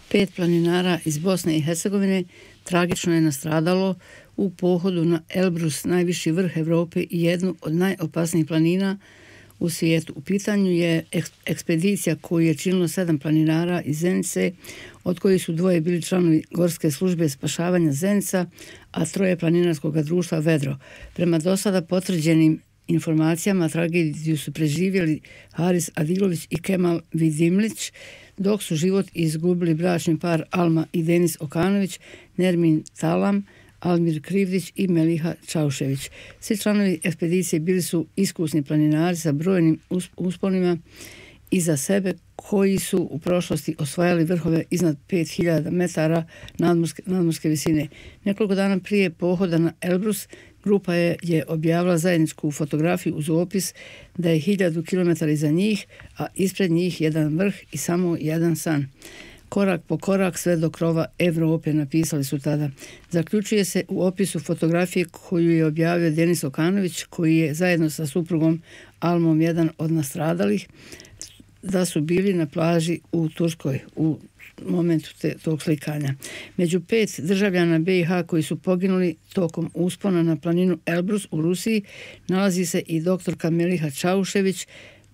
5 planinara iz Bosne i Hercegovine tragično je nastradalo u pohodu na Elbrus, najviši vrh Europe i jednu od najopasnijih planina u svijetu. U pitanju je ekspedicija koju je činilo 7 planinara iz Zenice, od kojih su 2 bili članovi Gorske službe spašavanja Zenica, a 3 planinarskog društva Vedro. Prema do sada potvrđenim informacijama tragediju su preživjeli Haris Adilović i Kemal Vidimlić, dok su život izgubili bračni par Alma i Denis Okanović, Nermin Talam, Almir Krivdić i Meliha Čaušević. Svi članovi ekspedicije bili su iskusni planinari sa brojnim usponima iza sebe, koji su u prošlosti osvajali vrhove iznad 5000 metara nadmorske visine. Nekoliko dana prije pohoda na Elbrus grupa je objavila zajedničku fotografiju uz opis da je 1000 km iza njih, a ispred njih jedan vrh i samo jedan san. Korak po korak sve do krova Europe, napisali su tada. Zaključuje se u opisu fotografije koju je objavio Denis Okanović, koji je zajedno sa suprugom Almom jedan od nastradalih, da su bili na plaži u Turskoj u momentu tog slikanja. Među 5 državljana BiH koji su poginuli tokom uspona na planinu Elbrus u Rusiji nalazi se i doktorka Meliha Čaušević,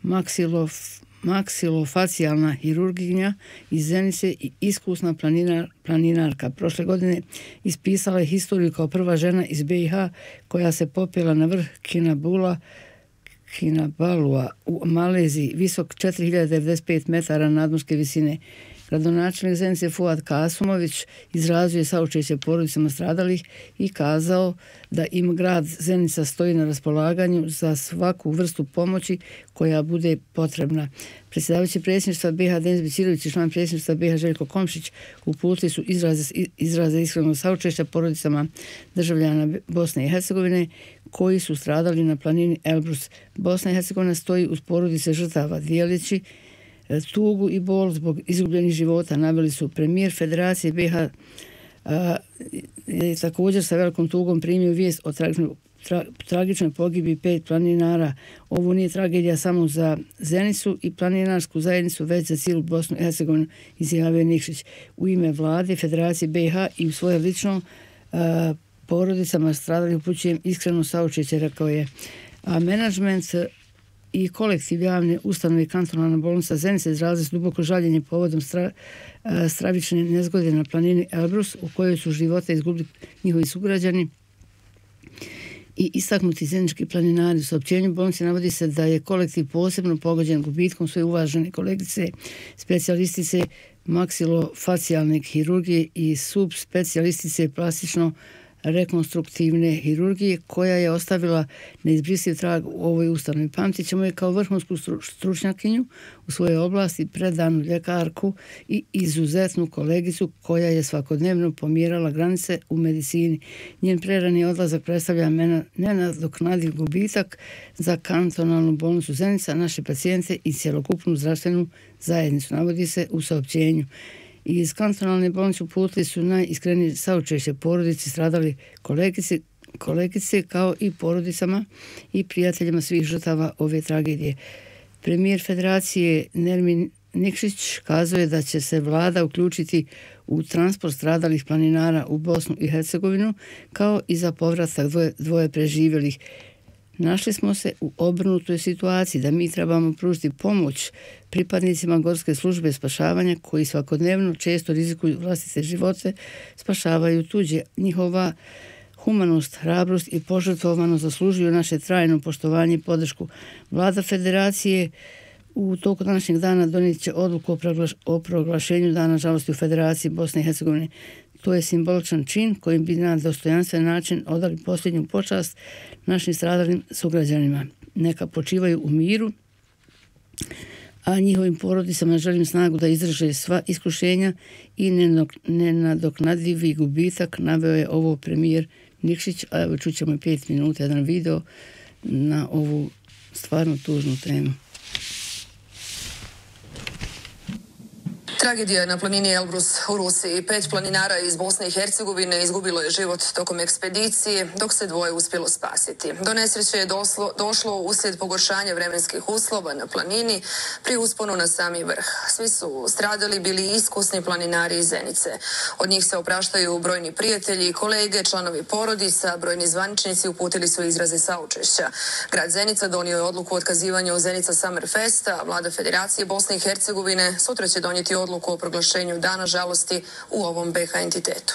maksilofacijalna hirurginja iz Zenice i iskusna planinarka. Prošle godine ispisala je historiju kao prva žena iz BiH koja se popela na vrh Kinabalua u Maleziji, visok 4095 metara nadmorske visine. Gradonačelnik Zenice Fuad Kasumović izrazio je saučešće porodicama stradalih i kazao da im grad Zenica stoji na raspolaganju za svaku vrstu pomoći koja bude potrebna. Predsjedavajući predsjedništva BiH Denis Bećirović i član predsjedništva BiH Željko Komšić uputili su izraze iskrenog saučešća porodicama državljana Bosne i Hercegovine koji su stradali na planini Elbrus. Bosna i Hercegovina stoji uz porodice žrtava dijeleći tugu i bol zbog izgubljenih života, naveli su. Premijer Federacije BiH je također sa velikom tugom primio vijest o tragičnoj pogibi 5 planinara. Ovo nije tragedija samo za Zenicu i planinarsku zajednicu, već za cijelu Bosnu i Hercegovinu, izjavio Nikšić. U ime vlade Federacije BiH i u svoje lično porodicama stradali upućujem iskreno saučešće, rekao je. A menadžment i kolektiv javne ustanove kantonalna bolnica Zenica izrazili su duboko žaljenje povodom stravične nezgode na planini Elbrus, u kojoj su živote izgubili njihovi sugrađani i istaknuti zenički planinari. U saopćenju bolnice navodi se da je kolektiv posebno pogođen gubitkom svoje uvažene kolegice, specijalistice maksilofacijalne hirurgije i subspecijalistice plastično rekonstruktivne hirurgije, koja je ostavila neizbrisiv trag u ovoj ustanovi. Pamtit ćemo je kao vrhunsku stručnjakinju u svojoj oblasti, predanu ljekarku i izuzetnu kolegicu koja je svakodnevno pomjerala granice u medicini. Njen prerani odlazak predstavlja nenadoknadiv gubitak za kantonalnu bolnicu Zenica, naše pacijente i cjelokupnu zdravstvenu zajednicu, navodi se u saopćenju. Iz kantonalne bolnice uputili su najiskrenije saučešće porodici stradali kolegice kao i porodicama i prijateljima svih žrtava ove tragedije. Premijer Federacije Nermin Nikšić kazuje da će se vlada uključiti u transport stradalih planinara u Bosnu i Hercegovinu kao i za povratak dvoje preživjelih. Našli smo se u obrnutoj situaciji da mi trebamo pružiti pomoć pripadnicima Gorske službe spašavanja koji svakodnevno često rizikuju vlastite živote, spašavaju tuđe. Njihova humanost, hrabrost i požrtvovano zaslužuju naše trajno poštovanje i podršku. Vlada Federacije u toku današnjeg dana donijet će odluku o proglašenju Dana žalosti u Federaciji Bosne i Hercegovine. To je simboličan čin kojim bi na dostojanstven način odali posljednju počast našim stradalim sugrađanima. Neka počivaju u miru, a njihovim porodicama želim snagu da izdrže sva iskušenja i nenadoknadivi gubitak, naveo je ovo premijer Nikšić. A evo čućemo 5 minuta jedan video na ovu stvarno tužnu temu. Tragedija na planini Elbrus u Rusiji. 5 planinara iz Bosne i Hercegovine izgubilo je život tokom ekspedicije, dok se 2 uspjelo spasiti. Do nesreće je došlo uslijed pogoršanja vremenskih uslova na planini pri usponu na sami vrh. Svi su stradali bili iskusni planinari iz Zenice. Od njih se opraštaju brojni prijatelji, kolege, članovi porodica, brojni zvaničnici uputili su izraze saučešća. Grad Zenica donio je odluku o otkazivanju Zenica Summer Festa, a vlada Federacije Bosne i Hercegovine sutra će donijeti odluku o proglašenju Dana žalosti u ovom BiH entitetu.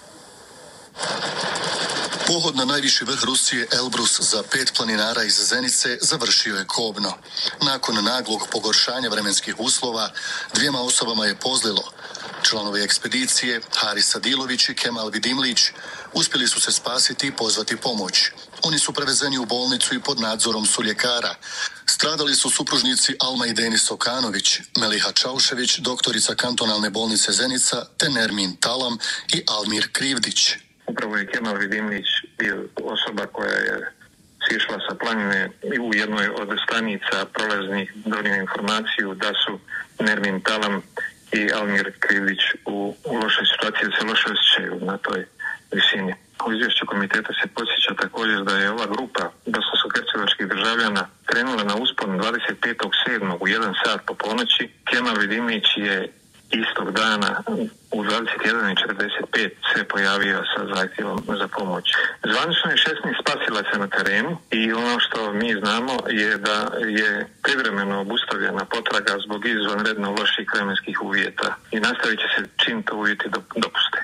Pohod na najviši vrh Rusije Elbrus za 5 planinara iz Zenice završio je kobno. Nakon naglog pogoršanja vremenskih uslova, 2 osobama je pozlilo. Članovi ekspedicije Haris Adilović i Kemal Vidimlić uspjeli su se spasiti i pozvati pomoć. Oni su prevezeni u bolnicu i pod nadzorom su ljekara. Stradali su supružnici Alma i Denis Okanović, Meliha Čaušević, doktorica kantonalne bolnice Zenica, te Nermin Talam i Almir Krivdić. Upravo je Kemal Vidimlić bio osoba koja je sišla sa planine i u jednoj od stanica prolaznih donio informaciju da su Nermin Talam i Almir Krivdić u lošoj situaciji, da se loše osjećaju na toj visini. U izvješću komiteta se podsjeća također da je ova grupa bosansko-hercegovačkih državljana krenula na uspon 25.7. u 1 sat po ponoći. Kemal Vidimlić je istog dana u 21.45 se pojavio sa zahtjevom za pomoć. Zvanično je 16 spasilaca na terenu i ono što mi znamo je da je privremeno obustavljena potraga zbog izvanredno loših vremenskih uvjeta i nastavit će se čim to uvjeti dopuste.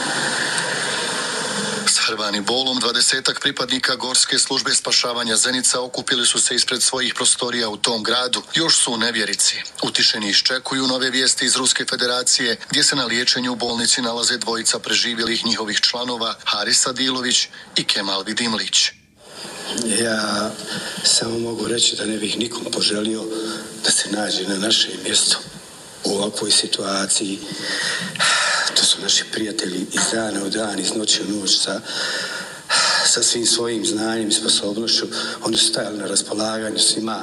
S hrvanim bolom 20-ak pripadnika Gorske službe spašavanja Zenica okupili su se ispred svojih prostorija u tom gradu. Još su u nevjerici. Utišeni iščekuju nove vijesti iz Ruske federacije, gdje se na liječenju u bolnici nalaze 2 preživjelih njihovih članova, Haris Adilović i Kemal Vidimlić. Ja samo mogu reći da ne bih nikom poželio da se nađe na našem mjestu u ovakvoj situaciji. To su naši prijatelji iz dana u dan, iz noći u noć sa svim svojim znanjem i sposobnošću. Oni su stajali na raspolaganju svima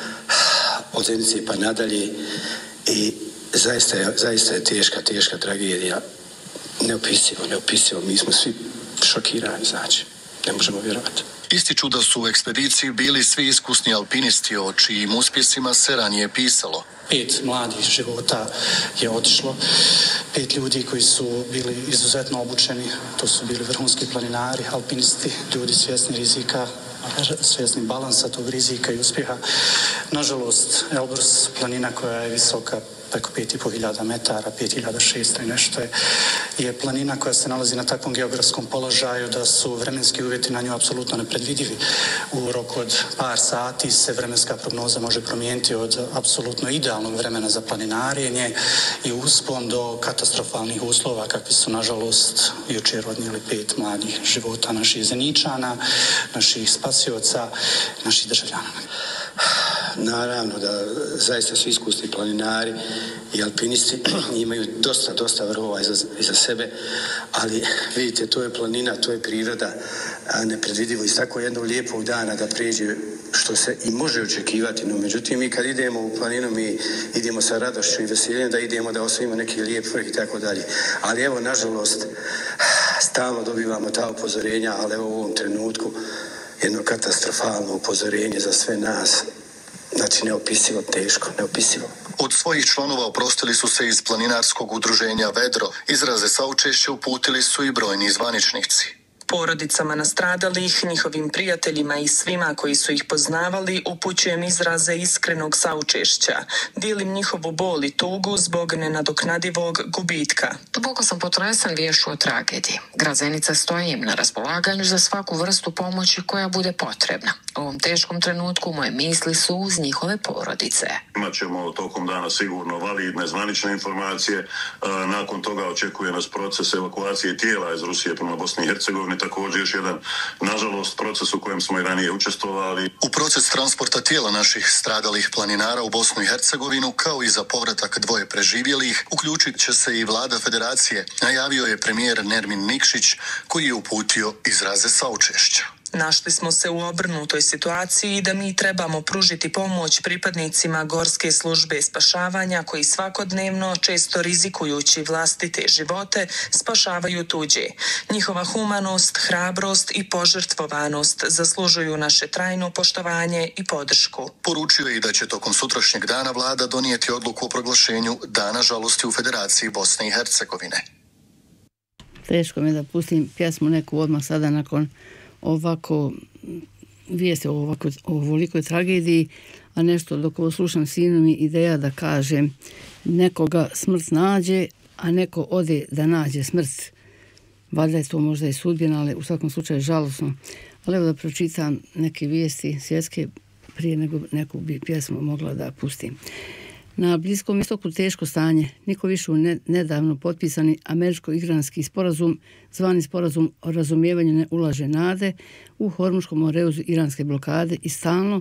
od Zenice pa nadalje i zaista je teška tragedija. Neopisivo. Mi smo svi šokirani, znači. Ne možemo vjerovati. Ističu da su u ekspediciji bili svi iskusni alpinisti, o čijim uspjesima se ranije pisalo. 5 mladih života je otišlo, 5 ljudi koji su bili izuzetno obučeni, to su bili vrhunski planinari, alpinisti, ljudi svjesni rizika, svjesni balansa tog rizika i uspjeha. Nažalost, Elbrus, planina koja je visoka preko 5.500 metara, 5.600 i nešto je planina koja se nalazi na takvom geografskom položaju da su vremenski uvjeti na nju apsolutno nepredvidivi. U roku od par sati se vremenska prognoza može promijeniti od apsolutno idealnog vremena za planinarenje i uspon do katastrofalnih uslova kakvi su nažalost jučer odnijeli 5 mladih života naših Zeničana, naših spasioca, naših državljana. Naravno da zaista su iskusni planinari i alpinisti imaju dosta vrhova iza sebe, ali vidite, to je planina, to je priroda, nepredvidivo iz tako jednog lijepog dana da prijeđe što se i može očekivati. No, međutim, mi kad idemo u planinu, mi idemo sa radošću i veseljem da idemo da osvojimo neki lijep vrh i tako dalje. Ali evo, nažalost, stalno dobivamo ta upozorenja, ali evo u ovom trenutku jedno katastrofalno upozorenje za sve nas. Znači, neopisivo teško, neopisivo. Od svojih članova oprostili su se iz planinarskog udruženja Vedro. Izraze saučešća uputili su i brojni zvaničnici. Porodicama nastradalih, njihovim prijateljima i svima koji su ih poznavali upućujem izraze iskrenog saučešća. Dijelim njihovu bol i tugu zbog nenadoknadivog gubitka. Duboko sam potresen viješću o tragediji. Grad Zenica stoji im na raspolaganju za svaku vrstu pomoći koja bude potrebna. U ovom teškom trenutku moje misli su uz njihove porodice. Imaćemo tokom dana sigurno validne zvanične informacije. Nakon toga očekuje nas proces evakuacije tijela iz Rusije prema Bosni i Hercegovini. Također još jedan, nažalost, proces u kojem smo i ranije učestvovali. U proces transporta tijela naših stradalih planinara u Bosnu i Hercegovinu, kao i za povratak 2 preživjelih, uključit će se i vlada federacije, najavio je premijer Nermin Nikšić, koji je uputio izraze saučešća. Našli smo se u obrnutoj situaciji da mi trebamo pružiti pomoć pripadnicima Gorske službe spašavanja koji svakodnevno, često rizikujući vlastite živote, spašavaju tuđe. Njihova humanost, hrabrost i požrtvovanost zaslužuju naše trajno poštovanje i podršku. Poručio je i da će tokom sutrašnjeg dana vlada donijeti odluku o proglašenju Dana žalosti u Federaciji Bosne i Hercegovine. Teško mi je da pustim pjesmu neku odmah sada nakon ovako vijesti o ovolikoj tragediji, a nešto dok ovo slušam sinu mi ideja da kažem nekoga smrt nađe, a neko ode da nađe smrt. Valjda je to možda i sudbina, ali u svakom slučaju žalosno. Ali evo da pročitam neke vijesti svjetske prije nego neku bi pjesmu mogla da pustim. Na Bliskom istoku teško stanje. Niko više u nedavno potpisani američko-iranski sporazum, zvani sporazum o razumijevanju, ne ulaže nade. U Hormuškom moreuzu iranske blokade i stalno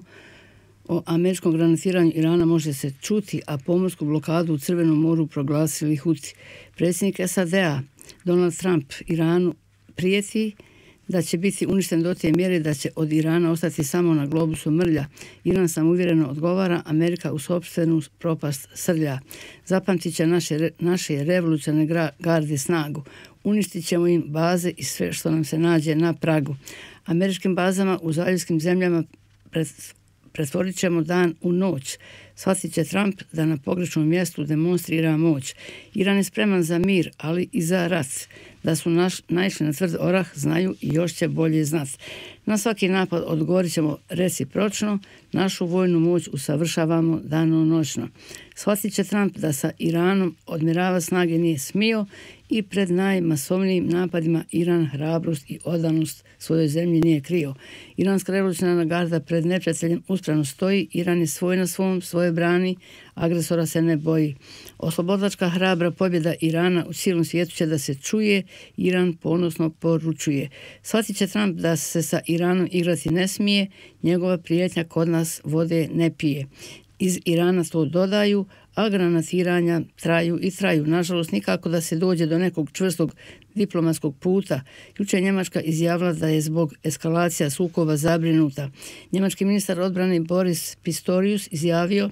o američkom granatiranju Irana može se čuti, a pomorsku blokadu u Crvenom moru proglasili Huti. Predsjednik SAD-a Donald Trump Iranu prijeti da će biti uništen do te mjere da će od Irana ostati samo na globusu mrlja. Iran samouvjereno odgovara, Amerika u sopstvenu propast srlja. Zapamtit će naše revolucionarne garde snagu. Uništit ćemo im baze i sve što nam se nađe na pragu. Američkim bazama u zaljevskim zemljama pretvorit ćemo dan u noć. Shvatit će Trump da na pogrešnom mjestu demonstrira moć. Iran je spreman za mir, ali i za rat. Da su naišli na tvrd orah, znaju i još će bolje znat. Na svaki napad odgovorit ćemo recipročno, našu vojnu moć usavršavamo danonoćno. Shvatit će Trump da sa Iranom odmjerava snage nije smio i pred najmasovnijim napadima Iran hrabrost i odanost svojoj zemlji nije krio. Iranska revolucionarna garda pred neprijateljem uspravno stoji, Iran je svoj na svom, svoje brani, agresora se ne boji. Oslobodlačka hrabra pobjeda Irana u cijelom svijetu će da se čuje, Iran ponosno poručuje. Shvatit će Trump da se sa Iranom igrati ne smije, njegova prijetnja kod nas vode ne pije. Iz Irana to dodaju, a granatiranja traju i traju. Nažalost, nikako da se dođe do nekog čvrstog diplomatskog puta. Jučer Njemačka izjavila da je zbog eskalacija sukoba zabrinuta. Njemački ministar odbrane Boris Pistorius izjavio: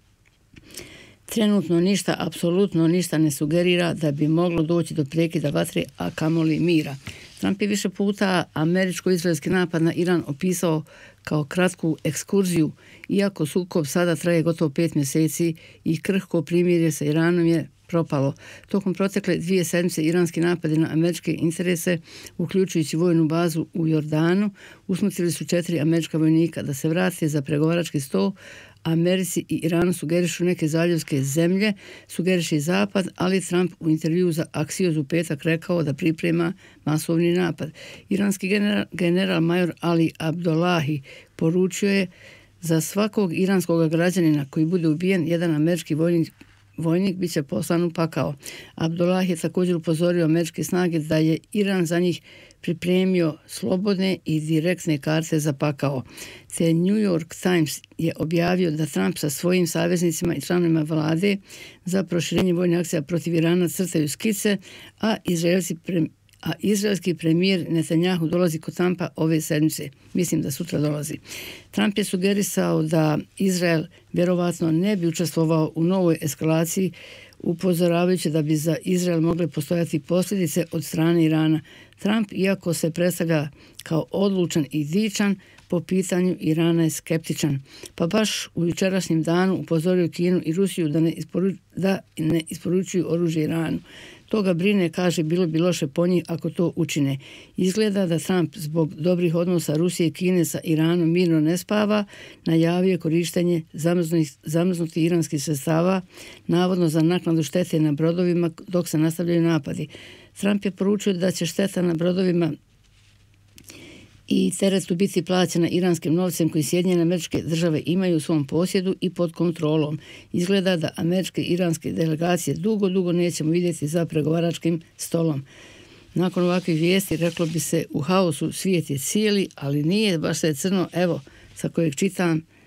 trenutno ništa, apsolutno ništa ne sugerira da bi moglo doći do prekida vatre, a kamoli mira. Trump je više puta američko-izraelski napad na Iran opisao kao kratku ekskurziju, iako sukob sada traje gotovo 5 mjeseci i krhko primirje sa Iranom je propalo. Tokom protekle 2 sedmice iranski napadi na američke interese, uključujući vojnu bazu u Jordanu, usmrtili su 4 američka vojnika. Da se vrate za pregovarački sto, Americi i Iranu sugerišu neke zaljevske zemlje, sugeriše i Zapad, ali Trump u intervju za Axios u petak rekao da priprema masovni napad. Iranski general major Ali Abdullahi poručio je: za svakog iranskog građanina koji bude ubijen, jedan američki vojnik bit će poslan u pakao. Abdullah je također upozorio američke snage da je Iran za njih pripremio slobodne i direktne karte za pakao. The New York Times je objavio da Trump sa svojim saveznicima i članovima vlade za proširenje vojnih akcija protiv Irana crtaju skice, a izraelski premijer Netanjahu dolazi kod Trumpa ove sedmice. Mislim da sutra dolazi. Trump je sugerisao da Izrael vjerovatno ne bi učestvovao u novoj eskalaciji, upozoravajući da bi za Izrael mogle postojati posljedice od strane Irana. Trump, iako se predstavlja kao odlučan i dičan, po pitanju Irana je skeptičan. Pa baš u jučerašnjem danu upozorio Kinu i Rusiju da ne isporučuju oružje Iranu. Toga brine, kaže, bilo bi loše po njih ako to učine. Izgleda da Trump zbog dobrih odnosa Rusije i Kine sa Iranom mirno ne spava, najavio korištenje zamrznutih iranskih sredstava, navodno za naknadu štete na brodovima dok se nastavljaju napadi. Trump je poručio da će šteta na brodovima i teretu biti plaćena iranskim novcem koji Sjedinjene Američke Države imaju u svom posjedu i pod kontrolom. Izgleda da američke i iranske delegacije dugo nećemo vidjeti za pregovaračkim stolom. Nakon ovakvih vijesti reklo bi se u haosu svijet je cijeli, ali nije baš sve crno, evo, sa kojeg čitam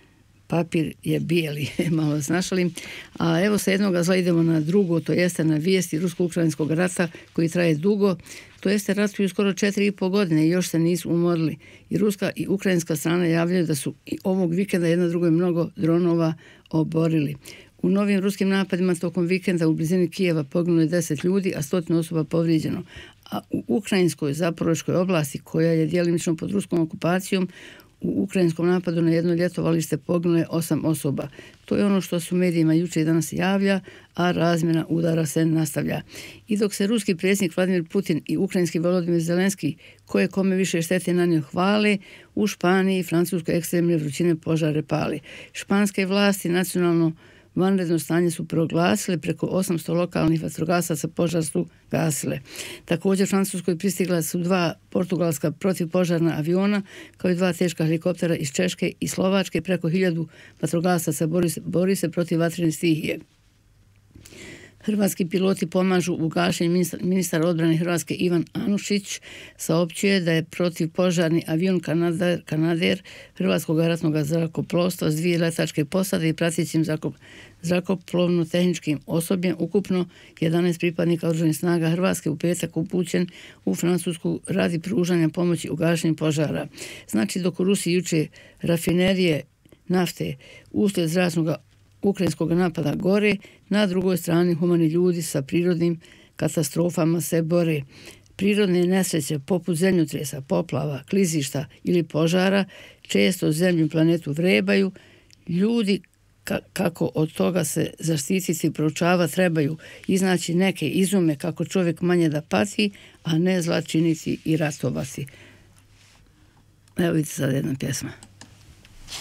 papir je bijeli, malo znašalim. A evo sa jednoga zla idemo na drugo, to jeste na vijesti rusko-ukrajinskog rata koji traje dugo. To jeste ratuju skoro 4,5 godine i još se nisu umorili. I ruska i ukrajinska strana javljaju da su i ovog vikenda jedna drugoj mnogo dronova oborili. U novim ruskim napadima tokom vikenda u blizini Kijeva poginulo je 10 ljudi, a 100 osoba povrijeđeno. A u ukrajinskoj Zaporoškoj oblasti, koja je djelimično pod ruskom okupacijom, u ukrajinskom napadu na jedno ljetovalište poginulo je 8 osoba. To je ono što su medijima juče i danas javlja, a razmjena udara se nastavlja. I dok se ruski predsjednik Vladimir Putin i ukrajinski Volodymyr Zelenski koje kome više štete nanio hvale, u Španiji i Francuskoj ekstremne vrućine požare pali. Španske vlasti nacionalno vanredno stanje su proglasile, preko 800 lokalnih vatrogasaca požar su gasile. Također Francuskoj pristigla su 2 portugalska protivpožarna aviona, kao i 2 teška helikoptera iz Češke i Slovačke. Preko 1000 vatrogasaca bori se protiv vatrene stihije. Hrvatski piloti pomažu u gašenju. Ministar odbrane Hrvatske Ivan Anušić saopćuje da je protivpožarni avion Canadair Hrvatskog ratnog zrakoplovstva s 2 letačke posade i pratećim zrakoplovno-tehničkim osobljem, ukupno 11 pripadnika oružanih snaga Hrvatske, u petak upućen u Francusku radi pružanja pomoći u gašenju požara. Znači, dok u Rusiji juče rafinerije nafte uslijed zračnog ukrajinskog napada gore, na drugoj strani humani ljudi sa prirodnim katastrofama se bore. Prirodne nesreće poput zemljotresa, poplava, klizišta ili požara često zemlju planetu vrebaju. Ljudi kako od toga se zaštititi i proučava trebaju iznaći neke izume kako čovjek manje da pati, a ne zla činiti i ratovati. Evo vidite sad jedna pjesma.